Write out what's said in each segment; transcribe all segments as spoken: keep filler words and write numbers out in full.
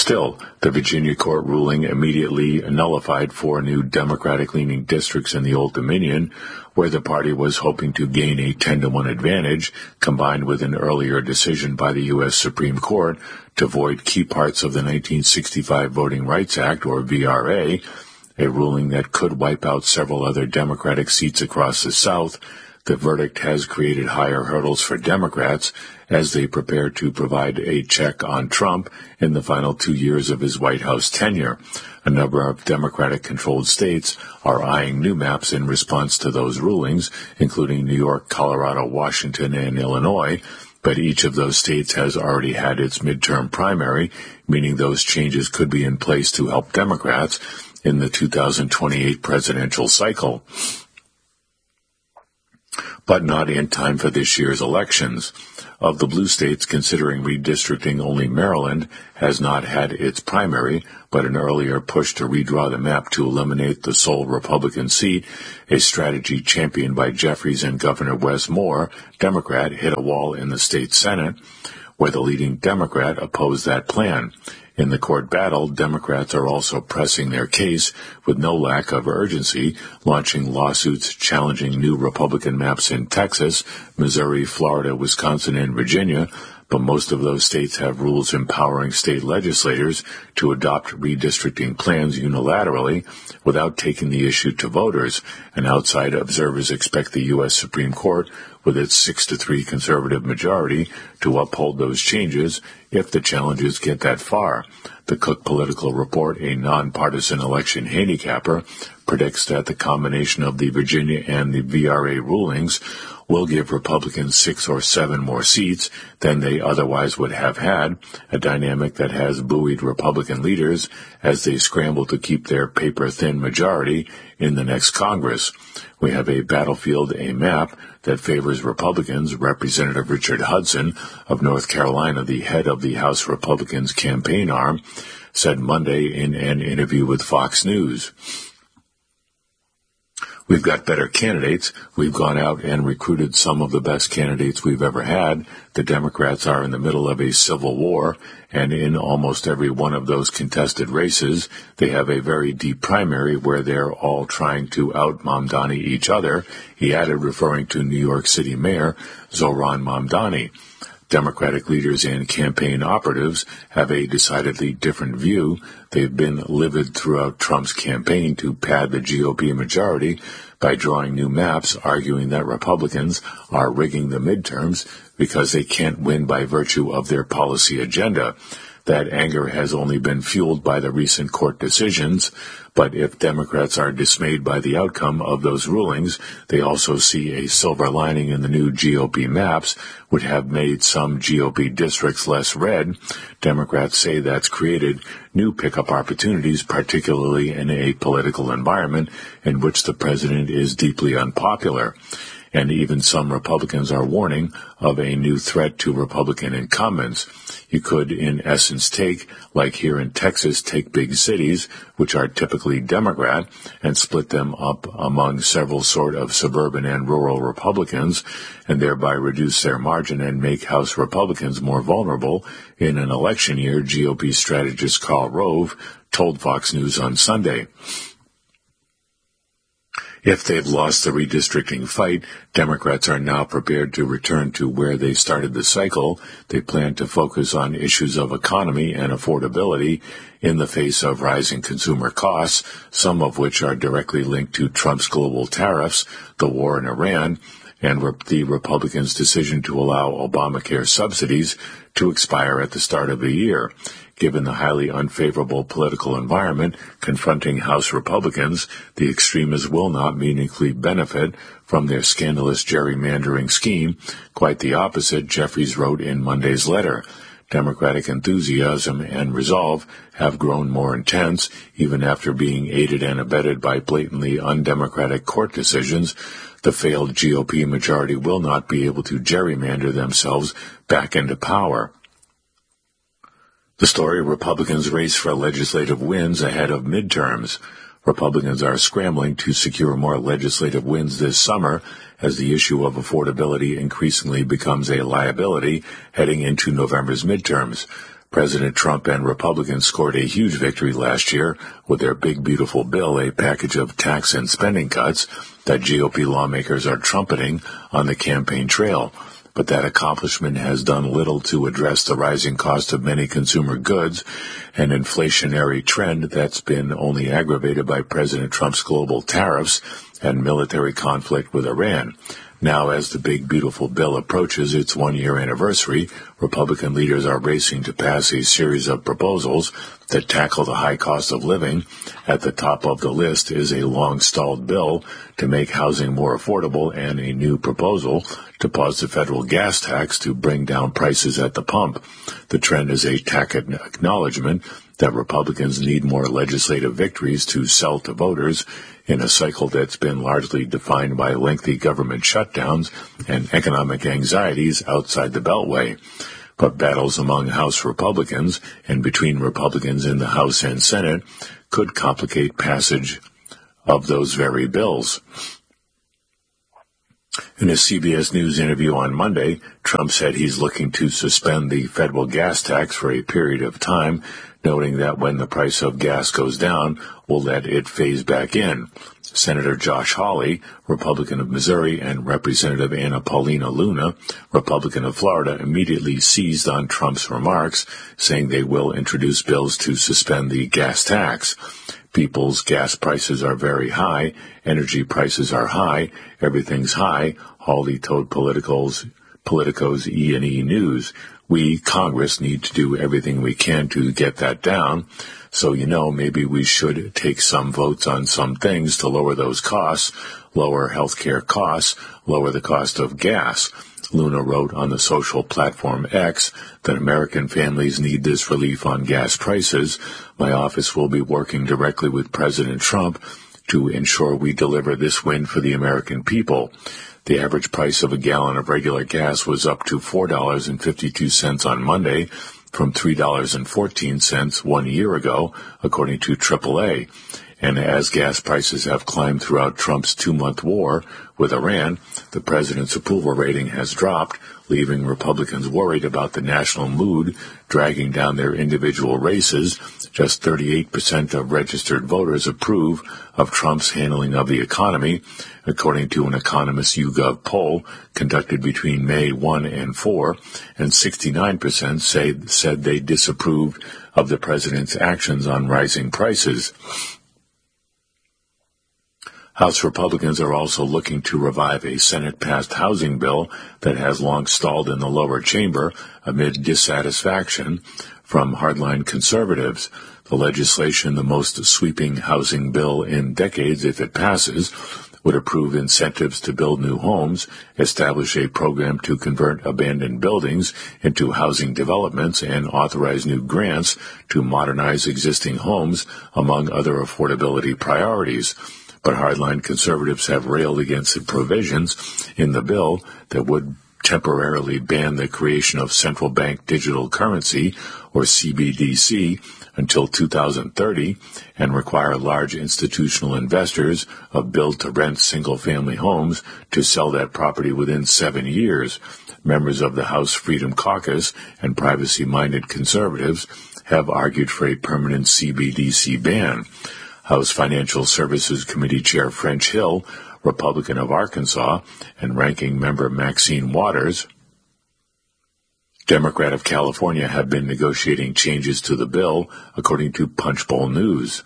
Still, the Virginia court ruling immediately nullified four new Democratic-leaning districts in the Old Dominion, where the party was hoping to gain a ten to one advantage, combined with an earlier decision by the U S Supreme Court to void key parts of the nineteen sixty-five Voting Rights Act, or V R A, a ruling that could wipe out several other Democratic seats across the South. The verdict has created higher hurdles for Democrats as they prepare to provide a check on Trump in the final two years of his White House tenure. A number of Democratic-controlled states are eyeing new maps in response to those rulings, including New York, Colorado, Washington, and Illinois, but each of those states has already had its midterm primary, meaning those changes could be in place to help Democrats in the two thousand twenty-eight presidential cycle, but not in time for this year's elections. Of the blue states considering redistricting, only Maryland has not had its primary, but an earlier push to redraw the map to eliminate the sole Republican seat, a strategy championed by Jeffries and Governor Wes Moore, Democrat, hit a wall in the state Senate, where the leading Democrat opposed that plan. In the court battle, Democrats are also pressing their case with no lack of urgency, launching lawsuits challenging new Republican maps in Texas, Missouri, Florida, Wisconsin, and Virginia, but most of those states have rules empowering state legislators to adopt redistricting plans unilaterally without taking the issue to voters, and outside observers expect the U S Supreme Court, with its six to three conservative majority, to uphold those changes if the challenges get that far. The Cook Political Report, a nonpartisan election handicapper, predicts that the combination of the Virginia and the V R A rulings will give Republicans six or seven more seats than they otherwise would have had, a dynamic that has buoyed Republican leaders as they scramble to keep their paper-thin majority in the next Congress. We have a battlefield, a map, that favors Republicans. Representative Richard Hudson of North Carolina, the head of the House Republicans' campaign arm, said Monday in an interview with Fox News, "We've got better candidates. We've gone out and recruited some of the best candidates we've ever had. The Democrats are in the middle of a civil war, and in almost every one of those contested races, they have a very deep primary where they're all trying to out-Mamdani each other," he added, referring to New York City Mayor Zohran Mamdani. Democratic leaders and campaign operatives have a decidedly different view. They've been livid throughout Trump's campaign to pad the G O P majority by drawing new maps, arguing that Republicans are rigging the midterms because they can't win by virtue of their policy agenda. That anger has only been fueled by the recent court decisions, but if Democrats are dismayed by the outcome of those rulings, they also see a silver lining in the new G O P maps, which have made some G O P districts less red. Democrats say that's created new pickup opportunities, particularly in a political environment in which the president is deeply unpopular. And even some Republicans are warning of a new threat to Republican incumbents. You could, in essence, take, like here in Texas, take big cities, which are typically Democrat, and split them up among several sort of suburban and rural Republicans, and thereby reduce their margin and make House Republicans more vulnerable in an election year, G O P strategist Karl Rove told Fox News on Sunday. If they've lost the redistricting fight, Democrats are now prepared to return to where they started the cycle. They plan to focus on issues of economy and affordability in the face of rising consumer costs, some of which are directly linked to Trump's global tariffs, the war in Iran, and the Republicans' decision to allow Obamacare subsidies to expire at the start of the year. Given the highly unfavorable political environment confronting House Republicans, the extremists will not meaningfully benefit from their scandalous gerrymandering scheme. Quite the opposite, Jeffries wrote in Monday's letter. Democratic enthusiasm and resolve have grown more intense, even after being aided and abetted by blatantly undemocratic court decisions. The failed G O P majority will not be able to gerrymander themselves back into power. The story: Republicans race for legislative wins ahead of midterms. Republicans are scrambling to secure more legislative wins this summer as the issue of affordability increasingly becomes a liability heading into November's midterms. President Trump and Republicans scored a huge victory last year with their big, beautiful bill, a package of tax and spending cuts that G O P lawmakers are trumpeting on the campaign trail. But that accomplishment has done little to address the rising cost of many consumer goods, an inflationary trend that's been only aggravated by President Trump's global tariffs and military conflict with Iran. Now, as the big, beautiful bill approaches its one-year anniversary, Republican leaders are racing to pass a series of proposals that tackle the high cost of living. At the top of the list is a long-stalled bill to make housing more affordable and a new proposal to pause the federal gas tax to bring down prices at the pump. The trend is a tacit acknowledgement that Republicans need more legislative victories to sell to voters in a cycle that's been largely defined by lengthy government shutdowns and economic anxieties outside the Beltway. But battles among House Republicans and between Republicans in the House and Senate could complicate passage of those very bills. In a C B S News interview on Monday, Trump said he's looking to suspend the federal gas tax for a period of time, noting that when the price of gas goes down, we'll let it phase back in. Senator Josh Hawley, Republican of Missouri, and Representative Anna Paulina Luna, Republican of Florida, immediately seized on Trump's remarks, saying they will introduce bills to suspend the gas tax. People's gas prices are very high, energy prices are high, everything's high, Hawley told Politicals, Politico's E and E News. We, Congress, need to do everything we can to get that down. So, you know, maybe we should take some votes on some things to lower those costs, lower healthcare costs, lower the cost of gas. Luna wrote on the social platform X that American families need this relief on gas prices. My office will be working directly with President Trump to ensure we deliver this win for the American people. The average price of a gallon of regular gas was up to four dollars and fifty-two cents on Monday from three dollars and fourteen cents one year ago, according to triple A. And as gas prices have climbed throughout Trump's two-month war with Iran, the president's approval rating has dropped, leaving Republicans worried about the national mood dragging down their individual races. Just thirty-eight percent of registered voters approve of Trump's handling of the economy, according to an Economist YouGov poll conducted between May first and fourth, and sixty-nine percent say, said they disapproved of the president's actions on rising prices. House Republicans are also looking to revive a Senate-passed housing bill that has long stalled in the lower chamber amid dissatisfaction from hardline conservatives. The legislation, the most sweeping housing bill in decades if it passes, would approve incentives to build new homes, establish a program to convert abandoned buildings into housing developments, and authorize new grants to modernize existing homes, among other affordability priorities. But hardline conservatives have railed against the provisions in the bill that would temporarily ban the creation of central bank digital currency, or C B D C, until two thousand thirty, and require large institutional investors of build-to-rent single-family homes to sell that property within seven years. Members of the House Freedom Caucus and privacy-minded conservatives have argued for a permanent C B D C ban. House Financial Services Committee Chair French Hill, Republican of Arkansas, and Ranking Member Maxine Waters, Democrat of California, have been negotiating changes to the bill, according to Punchbowl News.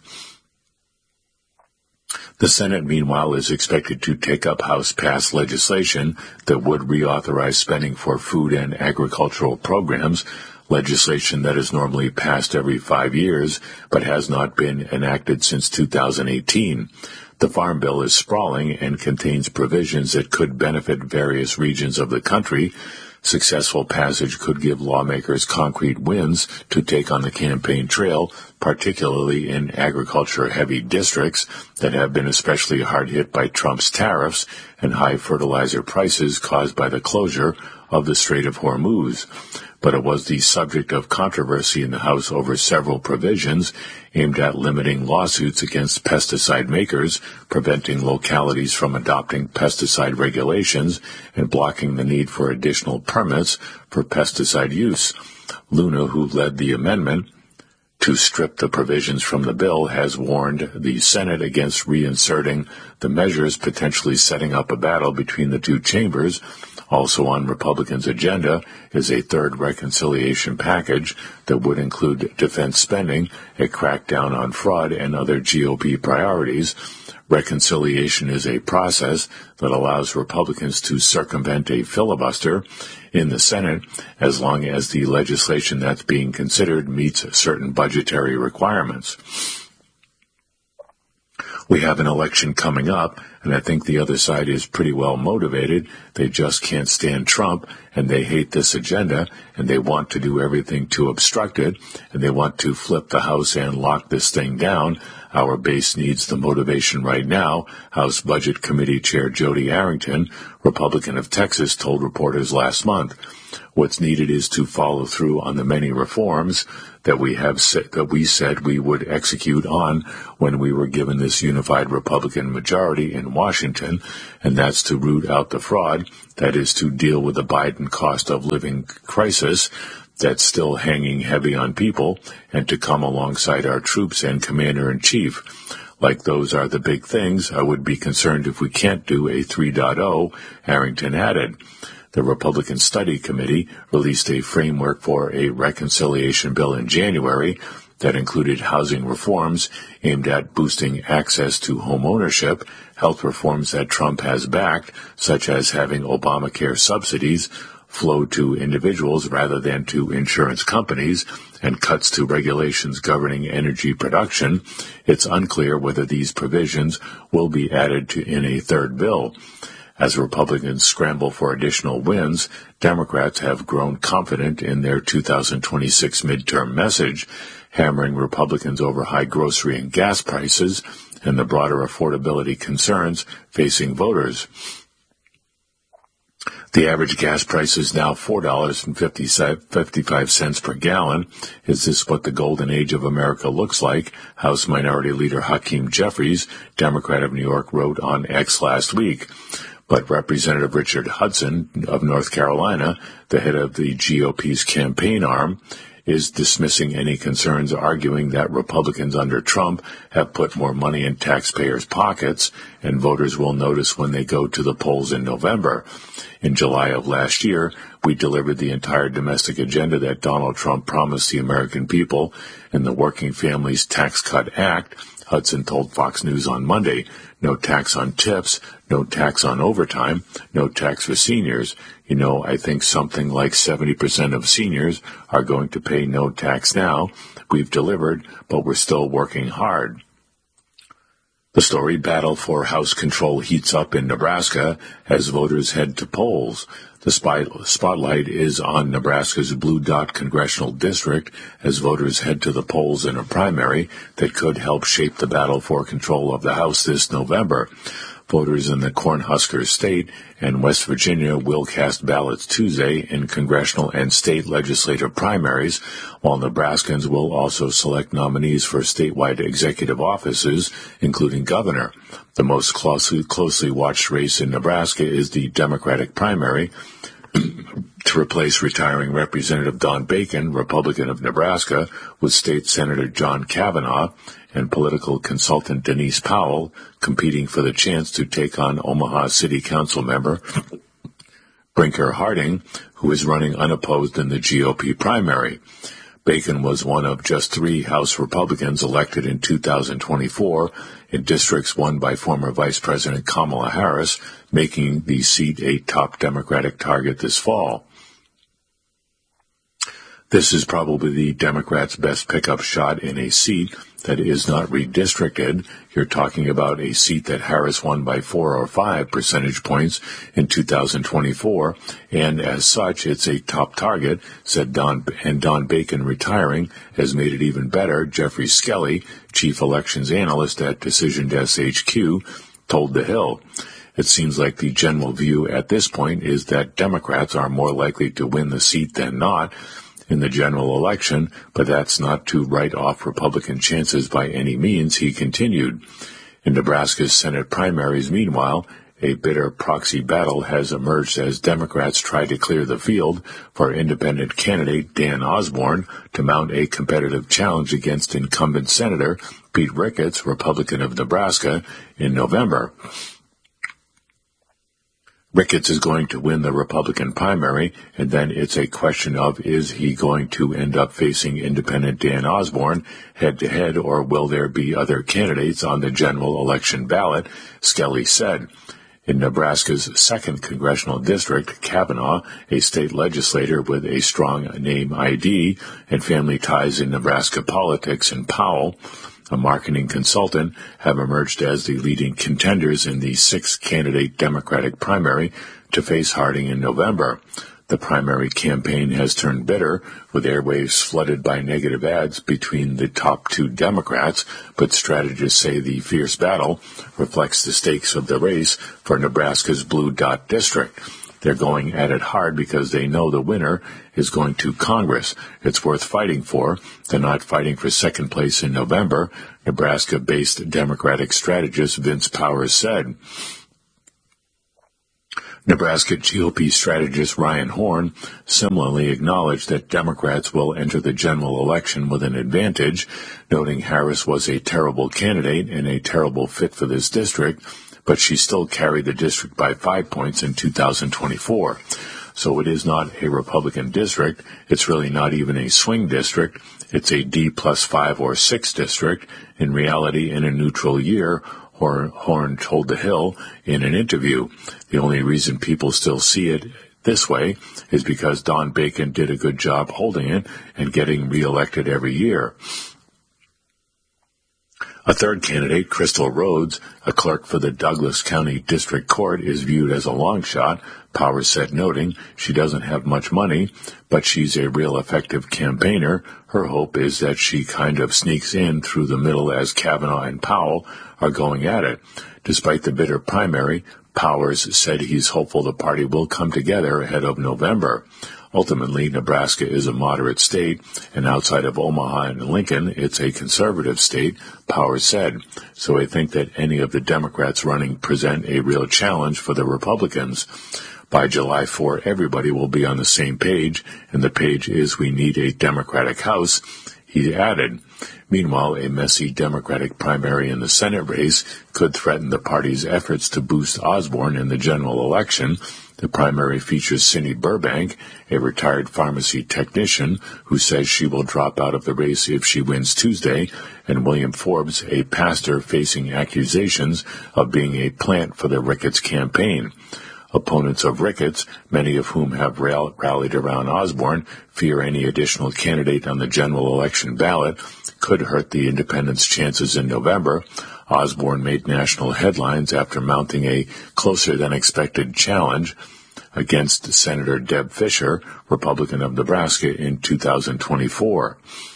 The Senate, meanwhile, is expected to take up House-passed legislation that would reauthorize spending for food and agricultural programs, legislation that is normally passed every five years but has not been enacted since two thousand eighteen. The Farm Bill is sprawling and contains provisions that could benefit various regions of the country. Successful passage could give lawmakers concrete wins to take on the campaign trail, particularly in agriculture-heavy districts that have been especially hard hit by Trump's tariffs and high fertilizer prices caused by the closure of the Strait of Hormuz. But it was the subject of controversy in the House over several provisions aimed at limiting lawsuits against pesticide makers, preventing localities from adopting pesticide regulations, and blocking the need for additional permits for pesticide use. Luna, who led the amendment to strip the provisions from the bill, has warned the Senate against reinserting the measures, potentially setting up a battle between the two chambers. Also on Republicans' agenda is a third reconciliation package that would include defense spending, a crackdown on fraud, and other G O P priorities. Reconciliation is a process that allows Republicans to circumvent a filibuster in the Senate as long as the legislation that's being considered meets certain budgetary requirements. We have an election coming up, and I think the other side is pretty well motivated. They just can't stand Trump, and they hate this agenda, and they want to do everything to obstruct it, and they want to flip the House and lock this thing down. Our base needs the motivation right now. House Budget Committee Chair Jody Arrington, Republican of Texas, told reporters last month, what's needed is to follow through on the many reforms that we have said, that we said we would execute on when we were given this unified Republican majority in Washington, and that's to root out the fraud, that is to deal with the Biden cost of living crisis that's still hanging heavy on people, and to come alongside our troops and commander-in-chief. Like those are the big things. I would be concerned if we can't do a three point oh, Arrington added. The Republican Study Committee released a framework for a reconciliation bill in January that included housing reforms aimed at boosting access to home ownership, health reforms that Trump has backed, such as having Obamacare subsidies flow to individuals rather than to insurance companies, and cuts to regulations governing energy production. It's unclear whether these provisions will be added to in a third bill. As Republicans scramble for additional wins, Democrats have grown confident in their two thousand twenty-six midterm message, hammering Republicans over high grocery and gas prices and the broader affordability concerns facing voters. The average gas price is now four dollars and fifty-five cents per gallon. Is this what the golden age of America looks like? House Minority Leader Hakeem Jeffries, Democrat of New York, wrote on X last week. But Representative Richard Hudson of North Carolina, the head of the G O P's campaign arm, is dismissing any concerns, arguing that Republicans under Trump have put more money in taxpayers' pockets, and voters will notice when they go to the polls in November. In July of last year, we delivered the entire domestic agenda that Donald Trump promised the American people in the Working Families Tax Cut Act, Hudson told Fox News on Monday. No tax on tips, no tax on overtime, no tax for seniors. You know, I think something like seventy percent of seniors are going to pay no tax now. We've delivered, but we're still working hard. The story, battle for House control heats up in Nebraska as voters head to polls. The spotlight is on Nebraska's Blue Dot Congressional District as voters head to the polls in a primary that could help shape the battle for control of the House this November. Voters in the Cornhusker State and West Virginia will cast ballots Tuesday in congressional and state legislative primaries, while Nebraskans will also select nominees for statewide executive offices, including governor. The most closely, closely watched race in Nebraska is the Democratic primary to replace retiring Representative Don Bacon, Republican of Nebraska, with State Senator John Kavanaugh and political consultant Denise Powell competing for the chance to take on Omaha City Council member Brinker Harding, who is running unopposed in the G O P primary. Bacon was one of just three House Republicans elected in two thousand twenty-four in districts won by former Vice President Kamala Harris, making the seat a top Democratic target this fall. This is probably the Democrats' best pickup shot in a seat that is not redistricted. You're talking about a seat that Harris won by four or five percentage points in two thousand twenty-four, and as such, it's a top target, said Don, and Don Bacon retiring has made it even better. Jeffrey Skelly, chief elections analyst at Decision Desk H Q, told The Hill. It seems like the general view at this point is that Democrats are more likely to win the seat than not in the general election, but that's not to write off Republican chances by any means, he continued. In Nebraska's Senate primaries, meanwhile, A bitter proxy battle has emerged as Democrats try to clear the field for independent candidate Dan Osborne to mount a competitive challenge against incumbent Senator Pete Ricketts, Republican of Nebraska, in November. Ricketts is going to win the Republican primary, and then it's a question of, is he going to end up facing independent Dan Osborne head-to-head, or will there be other candidates on the general election ballot, Skelly said. In Nebraska's second congressional district, Kavanaugh, a state legislator with a strong name I D and family ties in Nebraska politics, and Powell, a marketing consultant, have emerged as the leading contenders in the six-candidate Democratic primary to face Harding in November. The primary campaign has turned bitter, with airwaves flooded by negative ads between the top two Democrats, but strategists say the fierce battle reflects the stakes of the race for Nebraska's Blue Dot District. They're going at it hard because they know the winner is going to Congress. It's worth fighting for. They're not fighting for second place in November, Nebraska-based Democratic strategist Vince Powers said. Nebraska G O P strategist Ryan Horn similarly acknowledged that Democrats will enter the general election with an advantage, noting Harris was a terrible candidate and a terrible fit for this district, but she still carried the district by five points in two thousand twenty-four. So it is not a Republican district. It's really not even a swing district. It's a D plus five or six district. In reality, in a neutral year, Horn told The Hill in an interview. The only reason people still see it this way is because Don Bacon did a good job holding it and getting reelected every year. A third candidate, Crystal Rhodes, a clerk for the Douglas County District Court, is viewed as a long shot, Powers said, noting she doesn't have much money, but she's a real effective campaigner. Her hope is that she kind of sneaks in through the middle as Kavanaugh and Powell are going at it. Despite the bitter primary, Powers said he's hopeful the party will come together ahead of November. Ultimately, Nebraska is a moderate state, and outside of Omaha and Lincoln, it's a conservative state, Powers said. So I think that any of the Democrats running present a real challenge for the Republicans. By July fourth, everybody will be on the same page, and the page is we need a Democratic House, he added. Meanwhile, a messy Democratic primary in the Senate race could threaten the party's efforts to boost Osborne in the general election. The primary features Cindy Burbank, a retired pharmacy technician who says she will drop out of the race if she wins Tuesday, and William Forbes, a pastor facing accusations of being a plant for the Ricketts campaign. Opponents of Ricketts, many of whom have rallied around Osborne, fear any additional candidate on the general election ballot could hurt the independents' chances in November. Osborne made national headlines after mounting a closer-than-expected challenge against Senator Deb Fischer, Republican of Nebraska, in two thousand twenty-four.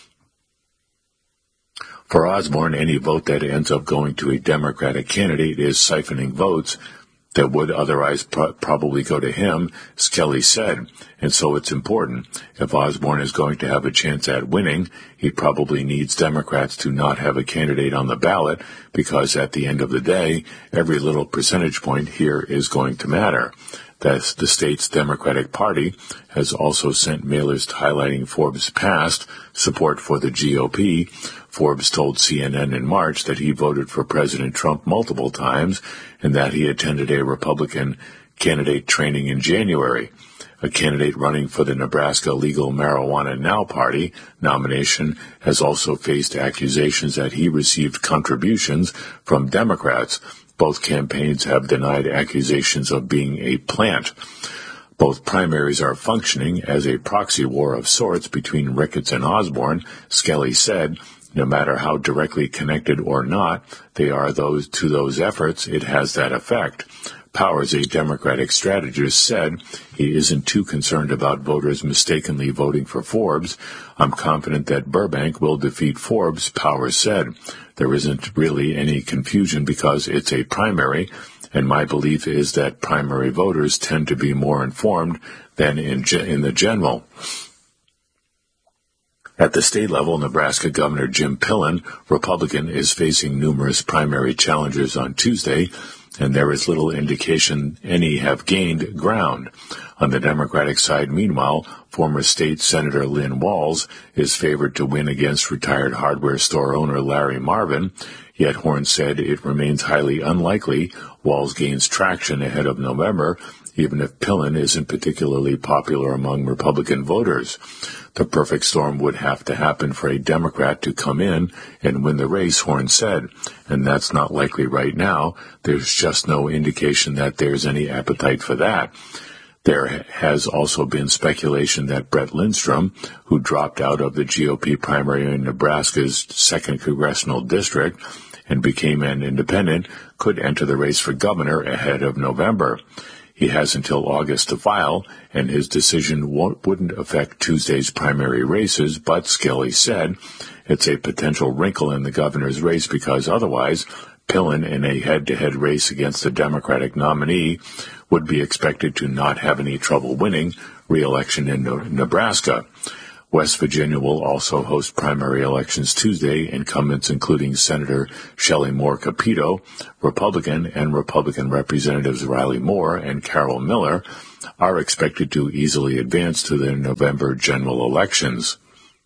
For Osborne, any vote that ends up going to a Democratic candidate is siphoning votes that would otherwise pro- probably go to him, Skelly said, and so it's important. If Osborne is going to have a chance at winning, he probably needs Democrats to not have a candidate on the ballot, because at the end of the day, every little percentage point here is going to matter. Thus, the state's Democratic Party has also sent mailers highlighting Forbes' past support for the G O P. Forbes told C N N in March that he voted for President Trump multiple times and that he attended a Republican candidate training in January. A candidate running for the Nebraska Legal Marijuana Now Party nomination has also faced accusations that he received contributions from Democrats. Both campaigns have denied accusations of being a plant. Both primaries are functioning as a proxy war of sorts between Ricketts and Osborne, Skelly said. No matter how directly connected or not they are those to those efforts, it has that effect. Powers, a Democratic strategist, said he isn't too concerned about voters mistakenly voting for Forbes. I'm confident that Burbank will defeat Forbes, Powers said. There isn't really any confusion because it's a primary, and my belief is that primary voters tend to be more informed than in, ge- in the general. At the state level, Nebraska Governor Jim Pillen, Republican, is facing numerous primary challengers on Tuesday. and there is little indication any have gained ground. On the Democratic side, meanwhile, former state Senator Lynn Walz is favored to win against retired hardware store owner Larry Marvin, yet Horn said it remains highly unlikely Walz gains traction ahead of November, even if Pillen isn't particularly popular among Republican voters. The perfect storm would have to happen for a Democrat to come in and win the race, Horn said, and that's not likely right now. There's just no indication that there's any appetite for that. There has also been speculation that Brett Lindstrom, who dropped out of the G O P primary in Nebraska's second congressional district and became an independent, could enter the race for governor ahead of November. He has until August to file, and his decision wouldn't affect Tuesday's primary races, but Skelly said it's a potential wrinkle in the governor's race because otherwise Pillen, in a head-to-head race against the Democratic nominee, would be expected to not have any trouble winning re-election in Nebraska. West Virginia will also host primary elections Tuesday. Incumbents including Senator Shelley Moore Capito, Republican, and Republican Representatives Riley Moore and Carol Miller are expected to easily advance to the November general elections.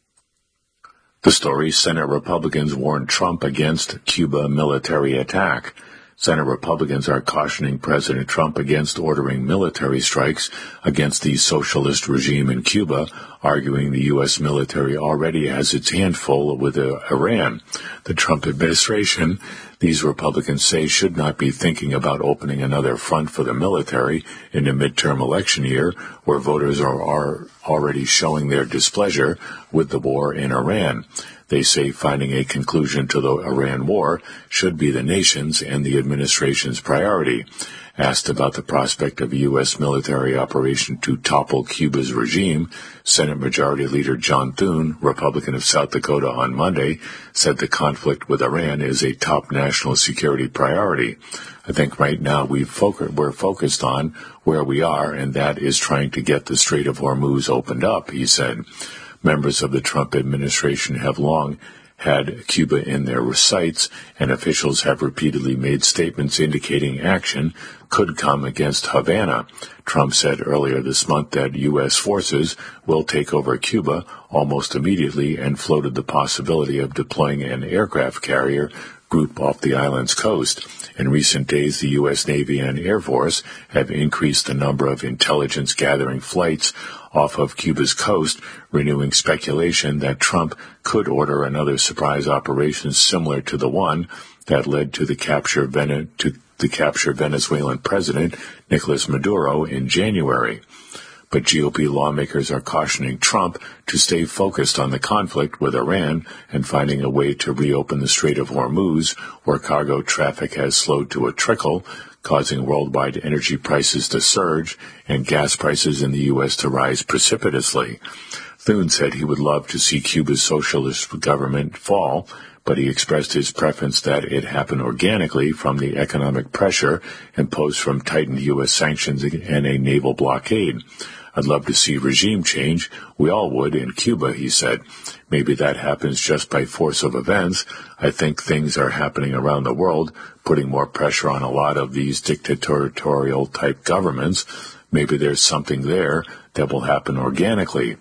The story: Senate Republicans warn Trump against Cuba military attack. Senate Republicans are cautioning President Trump against ordering military strikes against the socialist regime in Cuba, arguing the U S military already has its hand full with Iran. The Trump administration, these Republicans say, should not be thinking about opening another front for the military in a midterm election year where voters are, are already showing their displeasure with the war in Iran. They say finding a conclusion to the Iran war should be the nation's and the administration's priority. Asked about the prospect of a U S military operation to topple Cuba's regime, Senate Majority Leader John Thune, Republican of South Dakota, on Monday, said the conflict with Iran is a top national security priority. I think right now we've focused, we're focused on where we are, and that is trying to get the Strait of Hormuz opened up, he said. Members of the Trump administration have long had Cuba in their sights, and officials have repeatedly made statements indicating action could come against Havana. Trump said earlier this month that U S forces will take over Cuba almost immediately and floated the possibility of deploying an aircraft carrier group off the island's coast. In recent days, the U S Navy and Air Force have increased the number of intelligence-gathering flights off of Cuba's coast, renewing speculation that Trump could order another surprise operation similar to the one that led to the capture of Vene- to the capture of Venezuelan President Nicolas Maduro in January. But G O P lawmakers are cautioning Trump to stay focused on the conflict with Iran and finding a way to reopen the Strait of Hormuz, where cargo traffic has slowed to a trickle, causing worldwide energy prices to surge and gas prices in the U S to rise precipitously. Thune said he would love to see Cuba's socialist government fall, but he expressed his preference that it happen organically from the economic pressure imposed from tightened U S sanctions and a naval blockade. I'd love to see regime change. We all would in Cuba, he said. Maybe that happens just by force of events. I think things are happening around the world, putting more pressure on a lot of these dictatorial-type governments. Maybe there's something there that will happen organically.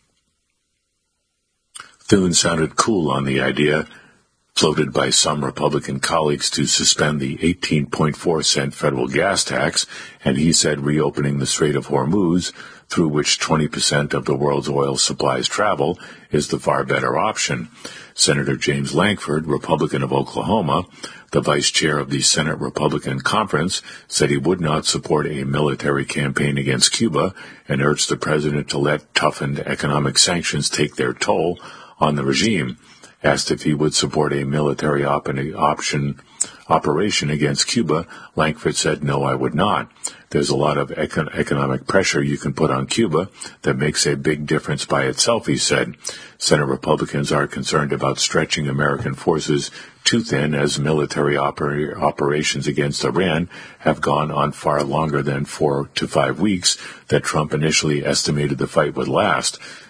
Thune sounded cool on the idea floated by some Republican colleagues to suspend the eighteen point four cent federal gas tax, and he said reopening the Strait of Hormuz, through which twenty percent of the world's oil supplies travel, is the far better option. Senator James Lankford, Republican of Oklahoma, the vice chair of the Senate Republican Conference, said he would not support a military campaign against Cuba and urged the president to let toughened economic sanctions take their toll on the regime. Asked if he would support a military op- option operation against Cuba, Lankford said, "No, I would not. There's a lot of econ- economic pressure you can put on Cuba that makes a big difference by itself," he said. Senate Republicans are concerned about stretching American forces too thin as military oper- operations against Iran have gone on far longer than four to five weeks that Trump initially estimated the fight would last.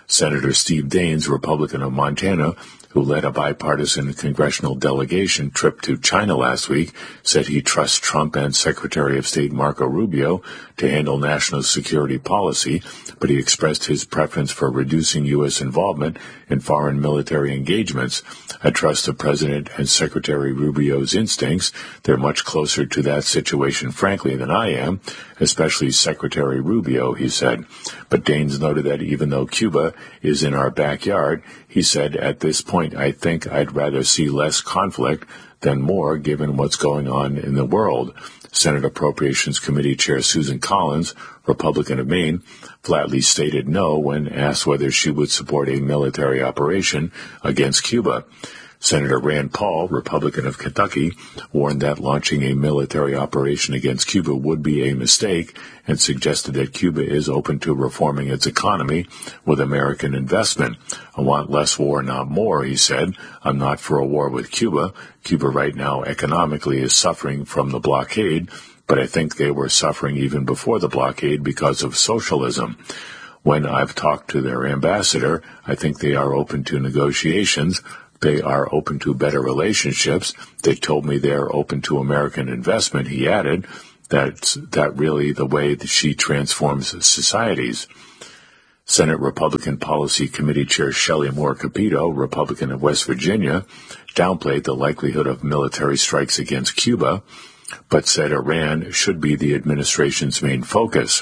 Senator Steve Daines, Republican of Montana, who led a bipartisan congressional delegation trip to China last week, said he trusts Trump and Secretary of State Marco Rubio to handle national security policy, but he expressed his preference for reducing U S involvement in foreign military engagements. I trust the President and Secretary Rubio's instincts. They're much closer to that situation, frankly, than I am, especially Secretary Rubio, he said. But Daines noted that even though Cuba is in our backyard, he said, at this point, I think I'd rather see less conflict than more, given what's going on in the world. Senate Appropriations Committee Chair Susan Collins, Republican of Maine, flatly stated no when asked whether she would support a military operation against Cuba. Senator Rand Paul, Republican of Kentucky, warned that launching a military operation against Cuba would be a mistake and suggested that Cuba is open to reforming its economy with American investment. I want less war, not more, he said. I'm not for a war with Cuba. Cuba right now economically is suffering from the blockade, but I think they were suffering even before the blockade because of socialism. When I've talked to their ambassador, I think they are open to negotiations. They are open to better relationships. They told me they're open to American investment, he added. That's that really the way that she transforms societies. Senate Republican Policy Committee Chair Shelley Moore Capito, Republican of West Virginia, downplayed the likelihood of military strikes against Cuba, but said Iran should be the administration's main focus.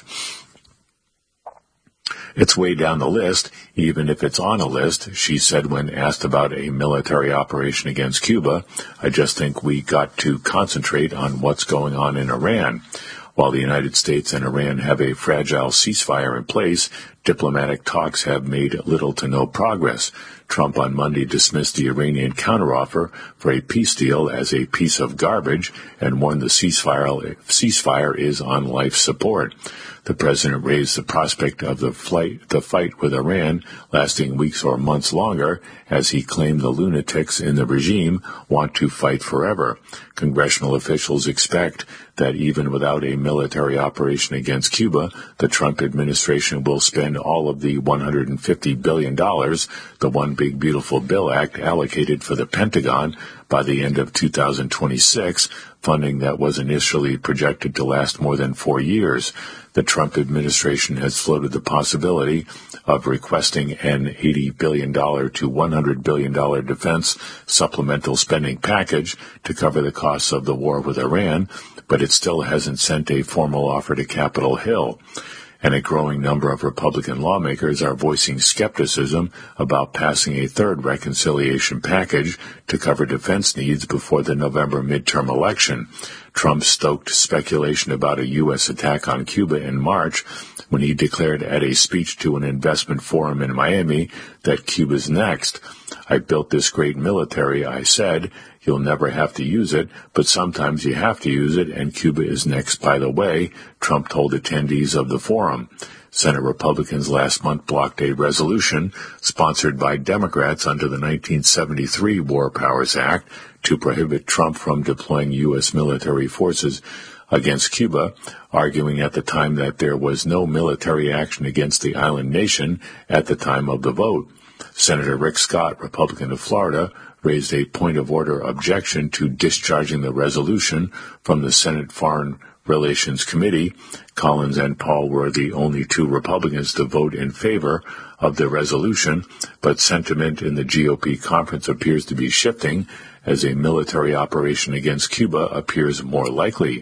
It's way down the list, even if it's on a list, she said when asked about a military operation against Cuba. I just think we got to concentrate on what's going on in Iran. While the United States and Iran have a fragile ceasefire in place, diplomatic talks have made little to no progress. Trump on Monday dismissed the Iranian counteroffer for a peace deal as a piece of garbage and warned the ceasefire, ceasefire is on life support. The president raised the prospect of the, flight, the fight with Iran lasting weeks or months longer, as he claimed the lunatics in the regime want to fight forever. Congressional officials expect that even without a military operation against Cuba, the Trump administration will spend all of the one hundred fifty billion dollars, the One Big Beautiful Bill Act, allocated for the Pentagon by the end of two thousand twenty-six, funding that was initially projected to last more than four years. The Trump administration has floated the possibility of requesting an eighty billion dollars to one hundred billion dollars defense supplemental spending package to cover the costs of the war with Iran, but it still hasn't sent a formal offer to Capitol Hill. And a growing number of Republican lawmakers are voicing skepticism about passing a third reconciliation package to cover defense needs before the November midterm election. Trump stoked speculation about a U S attack on Cuba in March when he declared at a speech to an investment forum in Miami that Cuba's next. I built this great military, I said. You'll never have to use it, but sometimes you have to use it, and Cuba is next, by the way, Trump told attendees of the forum. Senate Republicans last month blocked a resolution sponsored by Democrats under the nineteen seventy-three War Powers Act to prohibit Trump from deploying U S military forces against Cuba, arguing at the time that there was no military action against the island nation at the time of the vote. Senator Rick Scott, Republican of Florida, raised a point of order objection to discharging the resolution from the Senate Foreign Relations Committee. Collins and Paul were the only two Republicans to vote in favor of the resolution, but sentiment in the G O P conference appears to be shifting as a military operation against Cuba appears more likely.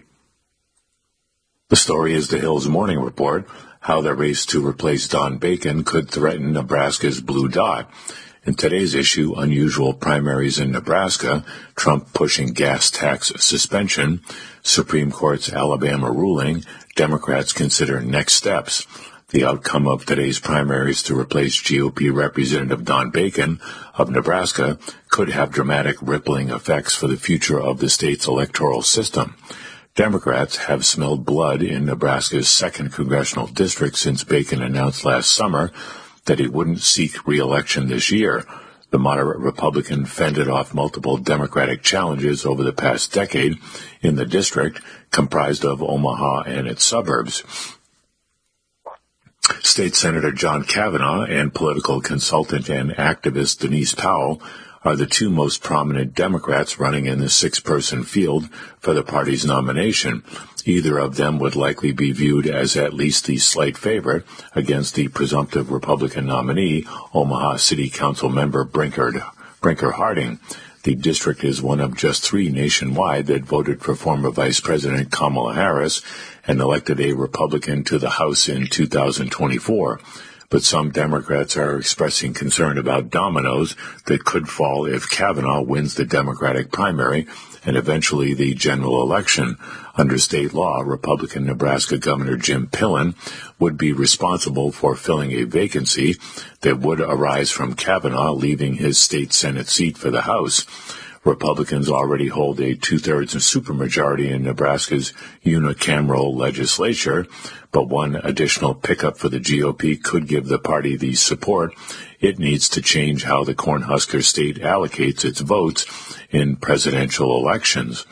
The story is the Hill's Morning Report, how the race to replace Don Bacon could threaten Nebraska's blue dot. In today's issue, unusual primaries in Nebraska, Trump pushing gas tax suspension, Supreme Court's Alabama ruling, Democrats consider next steps. The outcome of today's primaries to replace G O P Representative Don Bacon of Nebraska could have dramatic rippling effects for the future of the state's electoral system. Democrats have smelled blood in Nebraska's second congressional district since Bacon announced last summer that he wouldn't seek re-election this year. The moderate Republican fended off multiple Democratic challenges over the past decade in the district, comprised of Omaha and its suburbs. State Senator John Kavanaugh and political consultant and activist Denise Powell are the two most prominent Democrats running in the six-person field for the party's nomination. Either of them would likely be viewed as at least the slight favorite against the presumptive Republican nominee, Omaha City Council member Brinker, Brinker Harding. The district is one of just three nationwide that voted for former Vice President Kamala Harris and elected a Republican to the House in two thousand twenty-four. But some Democrats are expressing concern about dominoes that could fall if Kavanaugh wins the Democratic primary and eventually the general election. Under state law, Republican Nebraska Governor Jim Pillen would be responsible for filling a vacancy that would arise from Kavanaugh leaving his state Senate seat for the House. Republicans already hold a two-thirds supermajority in Nebraska's unicameral legislature, but one additional pickup for the G O P could give the party the support it needs to change how the Cornhusker state allocates its votes in presidential elections.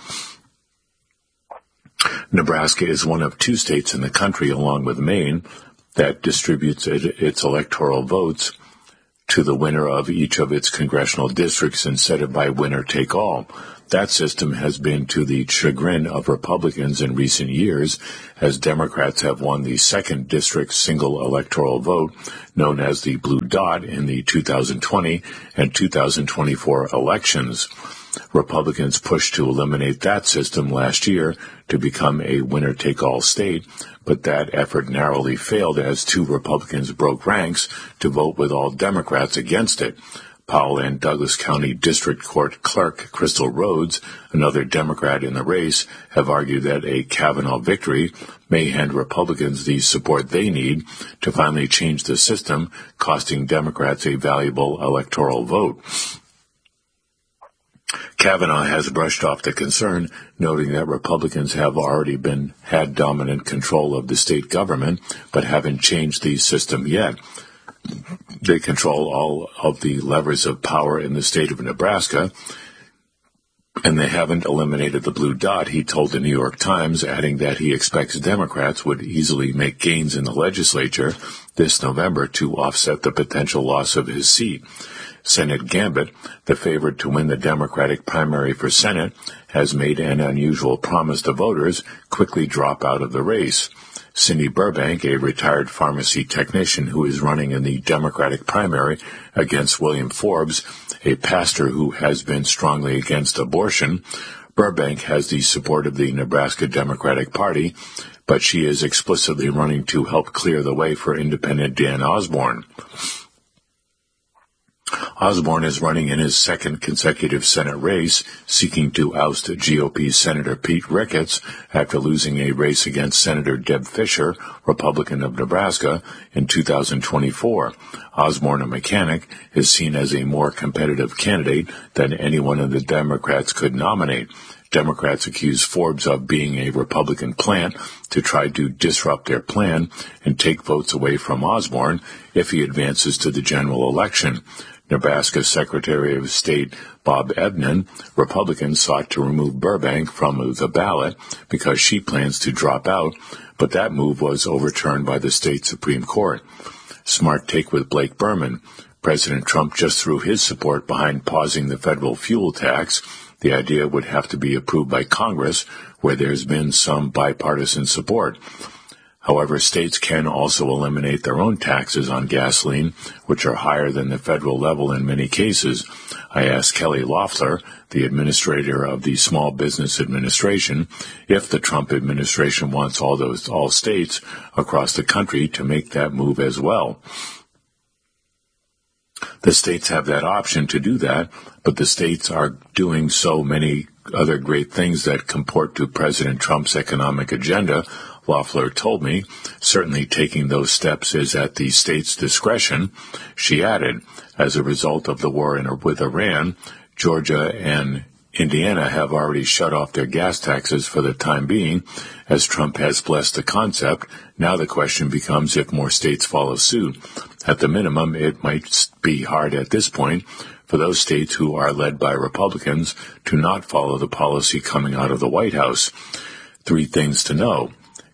Nebraska is one of two states in the country, along with Maine, that distributes it, its electoral votes to the winner of each of its congressional districts instead of by winner-take-all. That system has been to the chagrin of Republicans in recent years, as Democrats have won the second district single electoral vote, known as the Blue Dot, in the two thousand twenty and two thousand twenty-four elections. Republicans pushed to eliminate that system last year to become a winner-take-all state, but that effort narrowly failed as two Republicans broke ranks to vote with all Democrats against it. Powell and Douglas County District Court Clerk Crystal Rhodes, another Democrat in the race, have argued that a Kavanaugh victory may hand Republicans the support they need to finally change the system, costing Democrats a valuable electoral vote. Kavanaugh has brushed off the concern, noting that Republicans have already been had dominant control of the state government, but haven't changed the system yet. They control all of the levers of power in the state of Nebraska, and they haven't eliminated the Blue Dot, he told the New York Times, adding that he expects Democrats would easily make gains in the legislature this November to offset the potential loss of his seat. Senate Gambit, the favorite to win the Democratic primary for Senate, has made an unusual promise to voters quickly drop out of the race. Cindy Burbank, a retired pharmacy technician who is running in the Democratic primary against William Forbes, a pastor who has been strongly against abortion. Burbank has the support of the Nebraska Democratic Party, but she is explicitly running to help clear the way for independent Dan Osborne. Osborne is running in his second consecutive Senate race, seeking to oust G O P Senator Pete Ricketts after losing a race against Senator Deb Fischer, Republican of Nebraska, in two thousand twenty-four. Osborne, a mechanic, is seen as a more competitive candidate than anyone of the Democrats could nominate. Democrats accuse Forbes of being a Republican plant to try to disrupt their plan and take votes away from Osborne if he advances to the general election. Nebraska Secretary of State Bob Ebnen, Republicans sought to remove Burbank from the ballot because she plans to drop out, but that move was overturned by the state Supreme Court. Smart take with Blake Berman. President Trump just threw his support behind pausing the federal fuel tax. The idea would have to be approved by Congress, where there's been some bipartisan support. However, states can also eliminate their own taxes on gasoline, which are higher than the federal level in many cases. I asked Kelly Loeffler, the administrator of the Small Business Administration, if the Trump administration wants all those all states across the country to make that move as well. The states have that option to do that, but the states are doing so many other great things that comport to President Trump's economic agenda, Loeffler told me. Certainly taking those steps is at the state's discretion. She added, as a result of the war in, with Iran, Georgia and Indiana have already shut off their gas taxes for the time being, as Trump has blessed the concept. Now the question becomes if more states follow suit. At the minimum, it might be hard at this point for those states who are led by Republicans to not follow the policy coming out of the White House. Three things to know.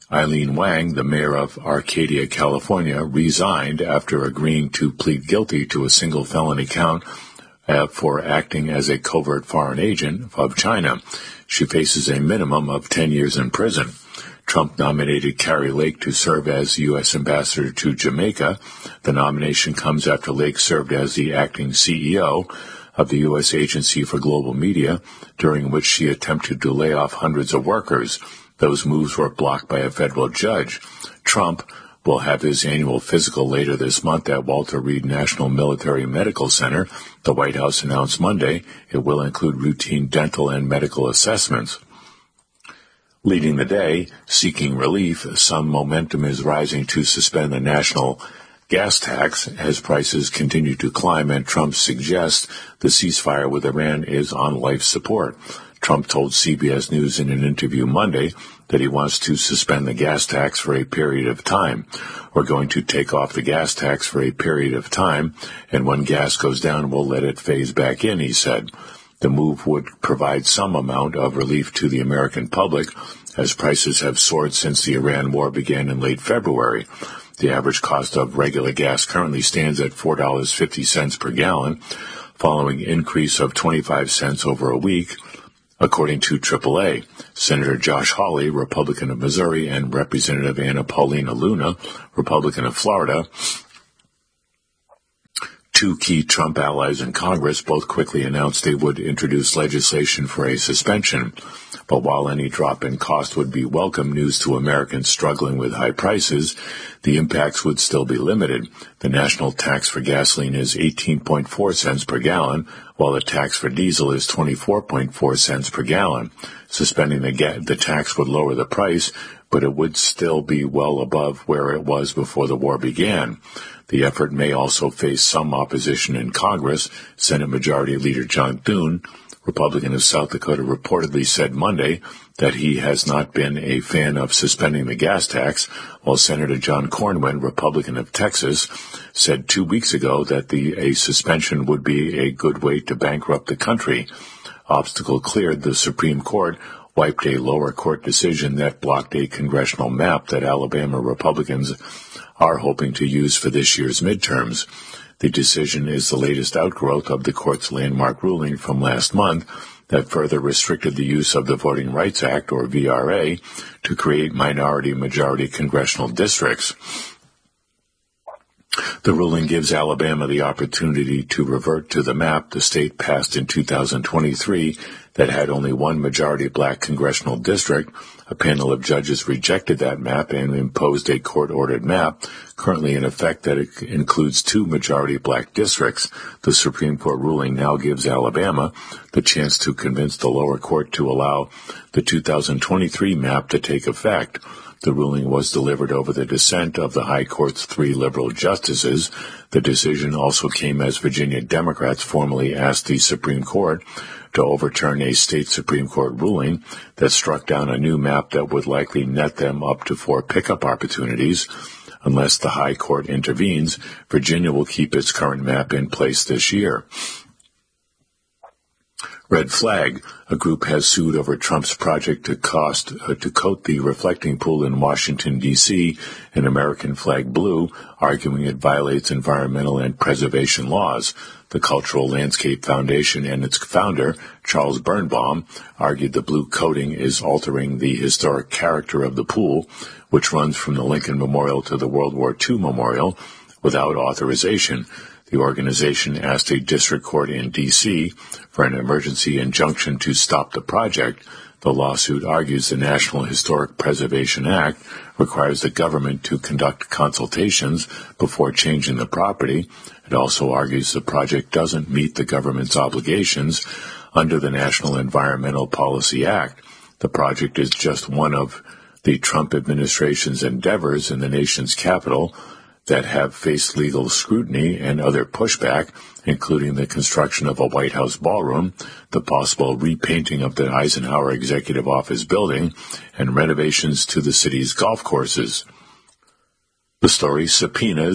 Eileen Wang, the mayor of Arcadia, California, resigned after agreeing to plead guilty to a single felony count uh, for acting as a covert foreign agent of China. She faces a minimum of ten years in prison. Trump nominated Kari Lake to serve as U S ambassador to Jamaica. The nomination comes after Lake served as the acting C E O of the U S Agency for Global Media, during which she attempted to lay off hundreds of workers. Those moves were blocked by a federal judge. Trump will have his annual physical later this month at Walter Reed National Military Medical Center. The White House announced Monday it will include routine dental and medical assessments. Leading the day, seeking relief, some momentum is rising to suspend the national gas tax as prices continue to climb, and Trump suggests the ceasefire with Iran is on life support. Trump told C B S News in an interview Monday that he wants to suspend the gas tax for a period of time. We're going to take off the gas tax for a period of time, and when gas goes down, we'll let it phase back in, he said. The move would provide some amount of relief to the American public, as prices have soared since the Iran war began in late February. The average cost of regular gas currently stands at four dollars and fifty cents per gallon, following an increase of twenty-five cents over a week, according to triple A. Senator Josh Hawley, Republican of Missouri, and Representative Anna Paulina Luna, Republican of Florida, two key Trump allies in Congress, both quickly announced they would introduce legislation for a suspension. But while any drop in cost would be welcome news to Americans struggling with high prices, the impacts would still be limited. The national tax for gasoline is eighteen point four cents per gallon, while the tax for diesel is twenty-four point four cents per gallon. Suspending the, ga- the tax would lower the price, but it would still be well above where it was before the war began. The effort may also face some opposition in Congress. Senate Majority Leader John Thune, Republican of South Dakota, reportedly said Monday that he has not been a fan of suspending the gas tax, while Senator John Cornyn, Republican of Texas, said two weeks ago that the a suspension would be a good way to bankrupt the country. Obstacle cleared. The Supreme Court wiped a lower court decision that blocked a congressional map that Alabama Republicans are hoping to use for this year's midterms. The decision is the latest outgrowth of the court's landmark ruling from last month that further restricted the use of the Voting Rights Act, or V R A, to create minority-majority congressional districts. The ruling gives Alabama the opportunity to revert to the map the state passed in two thousand twenty-three that had only one majority black congressional district. A panel of judges rejected that map and imposed a court-ordered map currently in effect that it includes two majority black districts. The Supreme Court ruling now gives Alabama the chance to convince the lower court to allow the two thousand twenty-three map to take effect. The ruling was delivered over the dissent of the High Court's three liberal justices. The decision also came as Virginia Democrats formally asked the Supreme Court to overturn a state Supreme Court ruling that struck down a new map that would likely net them up to four pickup opportunities. Unless the High Court intervenes, Virginia will keep its current map in place this year. Red Flag, a group has sued over Trump's project to cost uh, to coat the reflecting pool in Washington, D C in American flag blue, arguing it violates environmental and preservation laws. The Cultural Landscape Foundation and its founder, Charles Birnbaum, argued the blue coating is altering the historic character of the pool, which runs from the Lincoln Memorial to the World War Two Memorial, without authorization. The organization asked a district court in D C for an emergency injunction to stop the project. The lawsuit argues the National Historic Preservation Act requires the government to conduct consultations before changing the property. It also argues the project doesn't meet the government's obligations under the National Environmental Policy Act. The project is just one of the Trump administration's endeavors in the nation's capital that have faced legal scrutiny and other pushback, including the construction of a White House ballroom, the possible repainting of the Eisenhower Executive Office building, and renovations to the city's golf courses. The story, subpoenas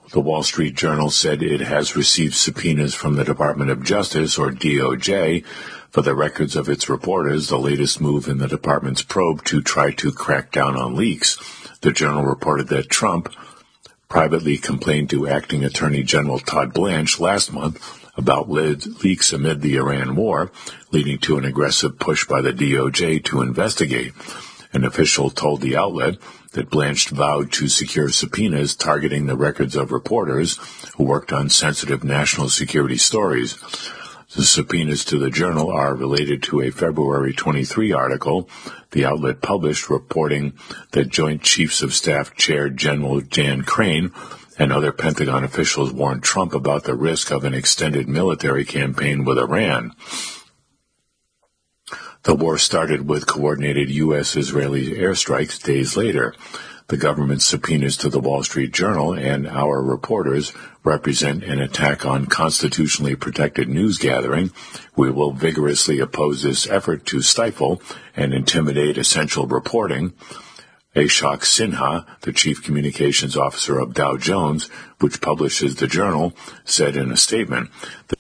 The Wall Street Journal said it has received subpoenas from the Department of Justice, or D O J, for the records of its reporters, the latest move in the department's probe to try to crack down on leaks. The Journal reported that Trump privately complained to Acting Attorney General Todd Blanche last month about leaks amid the Iran war, leading to an aggressive push by the D O J to investigate. An official told the outlet that Blanche vowed to secure subpoenas targeting the records of reporters who worked on sensitive national security stories. The subpoenas to the Journal are related to a February twenty-third article the outlet published reporting that Joint Chiefs of Staff Chair General Jan Crane and other Pentagon officials warned Trump about the risk of an extended military campaign with Iran. The war started with coordinated U S Israeli airstrikes days later. The government's subpoenas to the Wall Street Journal and our reporters represent an attack on constitutionally protected news gathering. We will vigorously oppose this effort to stifle and intimidate essential reporting. Ashok Sinha, the chief communications officer of Dow Jones, which publishes the Journal, said in a statement that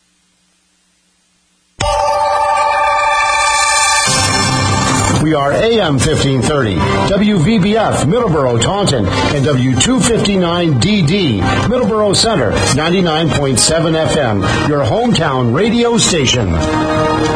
we are A M fifteen thirty, W V B F, Middleborough, Taunton, and W two fifty-nine D D, Middleborough Center, ninety-nine point seven F M, your hometown radio station.